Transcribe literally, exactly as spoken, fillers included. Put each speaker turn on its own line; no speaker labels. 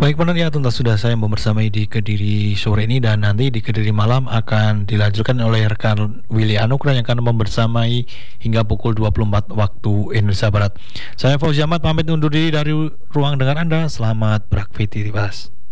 Baik pendengar, tuntas sudah saya membersamai di Kediri sore ini, dan nanti di Kediri malam akan dilanjutkan oleh rekan Willy Anugrah yang akan membersamai hingga pukul dua puluh empat waktu Indonesia Barat. Saya Fauzi Ahmad pamit undur diri dari ruang dengar Anda. Selamat beraktivitas.